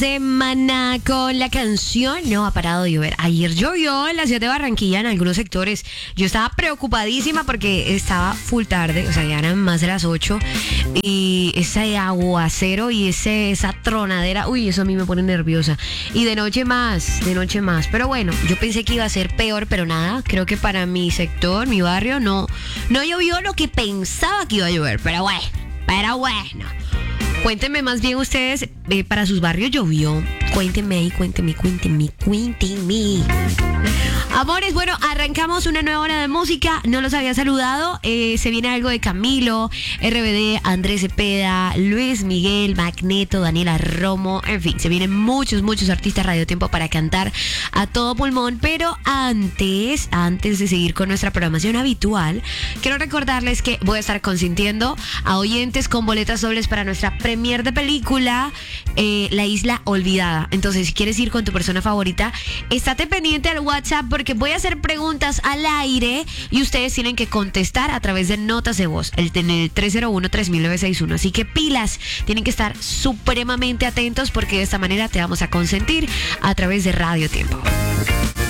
Semana con la canción No ha parado de llover. Ayer llovió en la ciudad de Barranquilla en algunos sectores. Yo estaba preocupadísima porque estaba full tarde, o sea, ya eran más de las 8 y ese aguacero y esa tronadera, uy, eso a mí me pone nerviosa. Y de noche más. Pero bueno, yo pensé que iba a ser peor, pero nada, creo que para mi sector, mi barrio, no llovió lo que pensaba que iba a llover, pero bueno. Cuéntenme más bien ustedes, para sus barrios llovió. Cuéntenme ahí, cuéntenme. Amores, bueno, arrancamos una nueva hora de música. No los había saludado. Se viene algo de Camilo, RBD, Andrés Cepeda, Luis Miguel, Magneto, Daniela Romo. En fin, se vienen muchos artistas Radio Tiempo para cantar a todo pulmón. Pero antes de seguir con nuestra programación habitual, quiero recordarles que voy a estar consintiendo a oyentes con boletas dobles para nuestra premier de película, La Isla Olvidada. Entonces, si quieres ir con tu persona favorita, estate pendiente al WhatsApp porque voy a hacer preguntas al aire y ustedes tienen que contestar a través de notas de voz, en el 301-3961. Así que pilas, tienen que estar supremamente atentos porque de esta manera te vamos a consentir a través de Radio Tiempo.